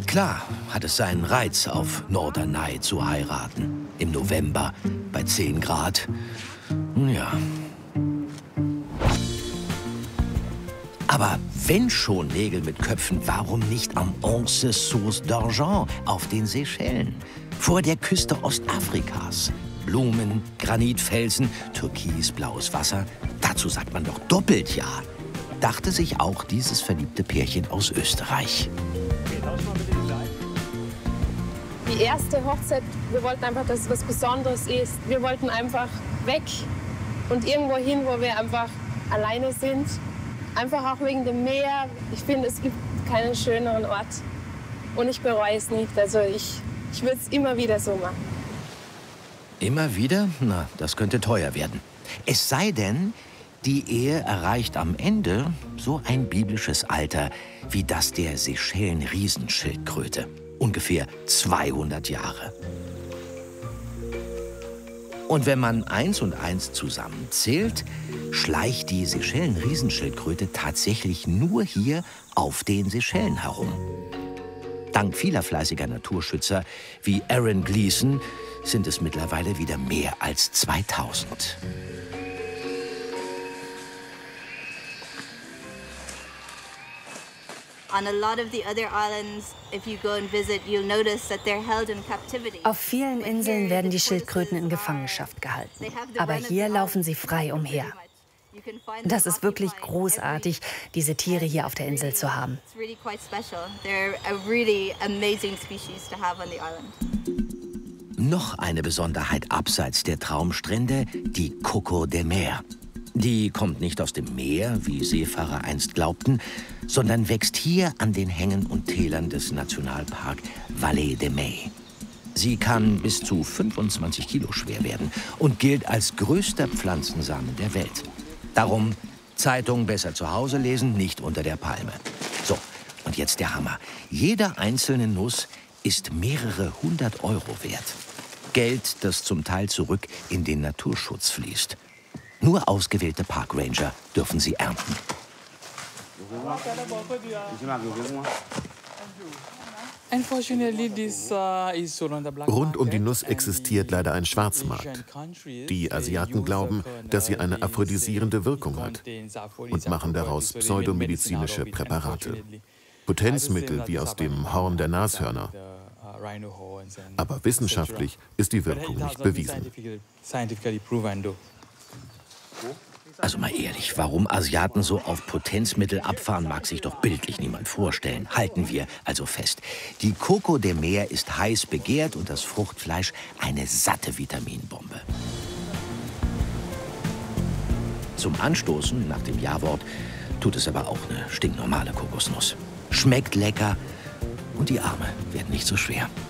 Klar hat es seinen Reiz, auf Norderney zu heiraten. Im November bei 10 Grad. Nun ja. Aber wenn schon Nägel mit Köpfen, warum nicht am Onze Source d'Argent auf den Seychellen? Vor der Küste Ostafrikas. Blumen, Granitfelsen, türkisblaues Wasser. Dazu sagt man doch doppelt ja. Dachte sich auch dieses verliebte Pärchen aus Österreich. Die erste Hochzeit, wir wollten einfach, dass es was Besonderes ist. Wir wollten einfach weg und irgendwo hin, wo wir einfach alleine sind. Einfach auch wegen dem Meer. Ich finde, es gibt keinen schöneren Ort. Und ich bereue es nicht. Also ich würde es immer wieder so machen. Immer wieder? Na, das könnte teuer werden. Es sei denn, die Ehe erreicht am Ende so ein biblisches Alter wie das der Seychellen-Riesenschildkröte. Ungefähr 200 Jahre. Und wenn man 1 und 1 zusammenzählt, schleicht die Seychellen-Riesenschildkröte tatsächlich nur hier auf den Seychellen herum. Dank vieler fleißiger Naturschützer wie Aaron Gleason sind es mittlerweile wieder mehr als 2000. Auf vielen Inseln werden die Schildkröten in Gefangenschaft gehalten. Aber hier laufen sie frei umher. Das ist wirklich großartig, diese Tiere hier auf der Insel zu haben. Noch eine Besonderheit abseits der Traumstrände, die Coco de Mer. Die kommt nicht aus dem Meer, wie Seefahrer einst glaubten, sondern wächst hier an den Hängen und Tälern des Nationalpark Vallée de Mai. Sie kann bis zu 25 Kilo schwer werden und gilt als größter Pflanzensamen der Welt. Darum Zeitung besser zu Hause lesen, nicht unter der Palme. So, und jetzt der Hammer. Jede einzelne Nuss ist mehrere 100 € wert. Geld, das zum Teil zurück in den Naturschutz fließt. Nur ausgewählte Parkranger dürfen sie ernten. Rund um die Nuss existiert leider ein Schwarzmarkt. Die Asiaten glauben, dass sie eine aphrodisierende Wirkung hat und machen daraus pseudomedizinische Präparate. Potenzmittel wie aus dem Horn der Nashörner. Aber wissenschaftlich ist die Wirkung nicht bewiesen. Also mal ehrlich, warum Asiaten so auf Potenzmittel abfahren, mag sich doch bildlich niemand vorstellen. Halten wir also fest. Die Coco de Mer ist heiß begehrt und das Fruchtfleisch eine satte Vitaminbombe. Zum Anstoßen nach dem Ja-Wort tut es aber auch eine stinknormale Kokosnuss. Schmeckt lecker und die Arme werden nicht so schwer.